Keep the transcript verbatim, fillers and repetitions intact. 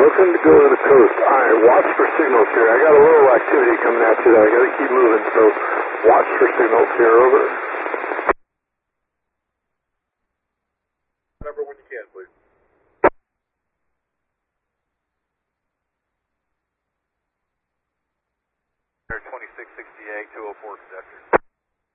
looking to go to the coast. All right, watch for signals here. I got a little activity coming at you that I got to keep moving, so watch for signals here. Over. Number when you can, please. twenty-six sixty-eight, two oh four, Sector.